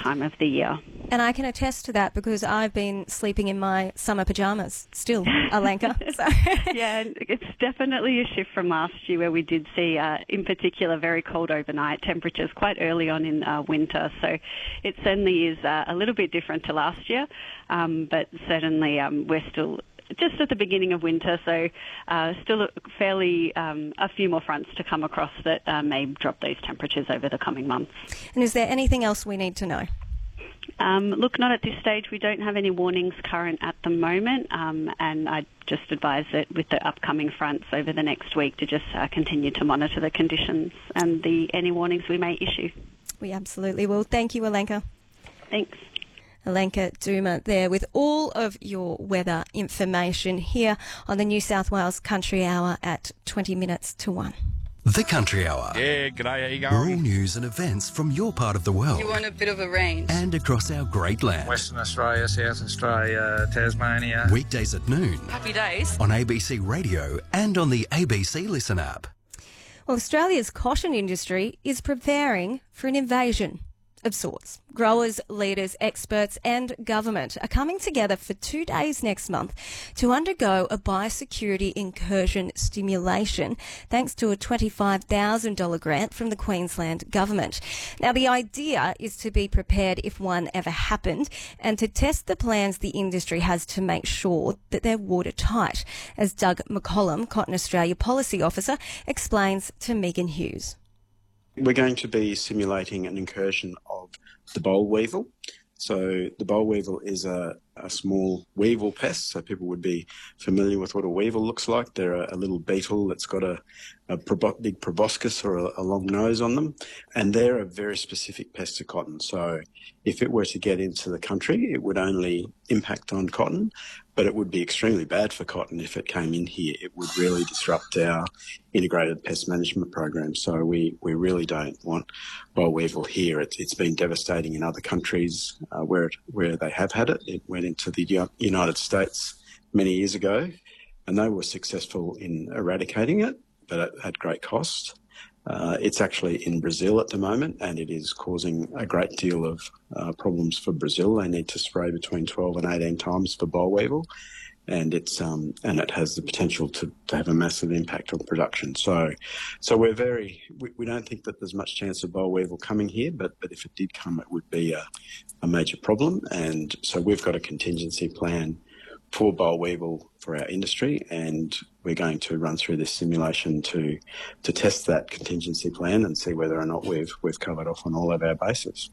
time of the year. And I can attest to that because I've been sleeping in my summer pyjamas still, Alenka. So. Yeah, it's definitely a shift from last year where we did see, in particular, very cold overnight temperatures quite early on in winter. So it certainly is a little bit different to last year, but certainly we're still just at the beginning of winter, so still fairly a few more fronts to come across that may drop those temperatures over the coming months. And is there anything else we need to know? Look, not at this stage. We don't have any warnings current at the moment, and I just advise that with the upcoming fronts over the next week to just continue to monitor the conditions and any warnings we may issue. We absolutely will. Thank you, Alenka. Thanks. Alenka Duma there with all of your weather information here on the New South Wales Country Hour at 20 minutes to 1. The Country Hour. Yeah, g'day, how you We're going? all news and events from your part of the world. You want a bit of a range? And across our great land. Western Australia, South Australia, Tasmania. Weekdays at noon Happy days. on ABC Radio and on the ABC Listen app. Well, Australia's cotton industry is preparing for an invasion of sorts. Growers, leaders, experts and government are coming together for 2 days next month to undergo a biosecurity incursion stimulation thanks to a $25,000 grant from the Queensland government. Now, the idea is to be prepared if one ever happened and to test the plans the industry has to make sure that they're watertight, as Doug McCollum, Cotton Australia Policy Officer, explains to Megan Hughes. We're going to be simulating an incursion of the boll weevil. So the boll weevil is a small weevil pest, so people would be familiar with what a weevil looks like. They're a little beetle that's got a big proboscis or a long nose on them, and they're a very specific pest to cotton. So if it were to get into the country, it would only impact on cotton, but it would be extremely bad for cotton if it came in here. It would really disrupt our integrated pest management program. So we really don't want boll weevil here. It's been devastating in other countries where they have had it. It went into the United States many years ago, and they were successful in eradicating it, but at great cost. It's actually in Brazil at the moment, and it is causing a great deal of problems for Brazil. They need to spray between 12 and 18 times for boll weevil, and it has the potential to have a massive impact on production. So we don't think that there's much chance of boll weevil coming here, but if it did come, it would be a major problem. And so we've got a contingency plan for boll weevil for our industry, and we're going to run through this simulation to test that contingency plan and see whether or not we've covered off on all of our bases.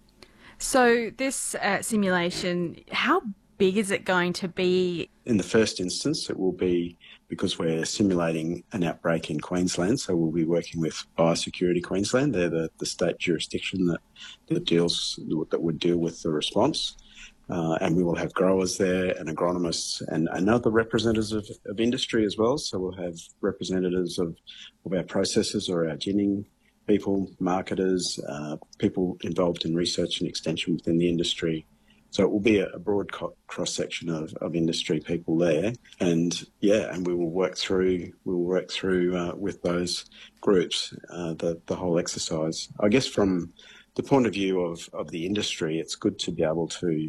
So this simulation, how big is it going to be? In the first instance, it will be, because we're simulating an outbreak in Queensland, so we'll be working with Biosecurity Queensland. They're the state jurisdiction that would deal with the response. And we will have growers there and agronomists and other representatives of industry as well. So we'll have representatives of our processors or our ginning people, marketers, people involved in research and extension within the industry. So it will be a broad cross-section of industry people there. And we will work through with those groups the whole exercise. I guess from the point of view of the industry, it's good to be able to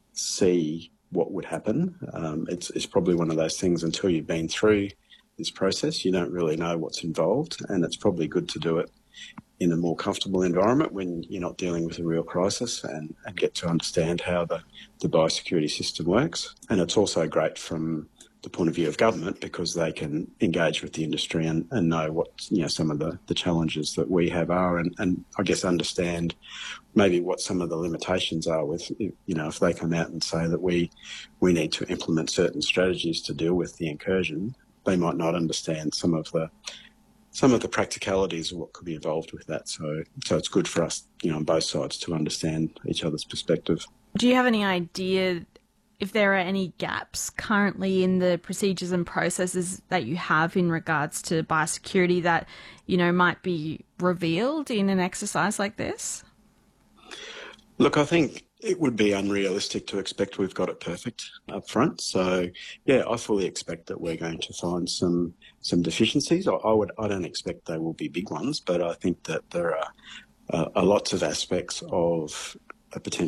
see what would happen. It's probably one of those things, until you've been through this process, you don't really know what's involved, and it's probably good to do it in a more comfortable environment when you're not dealing with a real crisis, and get to understand how the biosecurity system works. And it's also great from the point of view of government, because they can engage with the industry and know what some of the challenges that we have are, and I guess understand maybe what some of the limitations are with, if they come out and say that we need to implement certain strategies to deal with the incursion, they might not understand some of the practicalities of what could be involved with that. So it's good for us, on both sides, to understand each other's perspective. Do you have any idea if there are any gaps currently in the procedures and processes that you have in regards to biosecurity that, might be revealed in an exercise like this? Look, I think it would be unrealistic to expect we've got it perfect up front. So, I fully expect that we're going to find some deficiencies. I don't expect they will be big ones, but I think that there are lots of aspects of a potential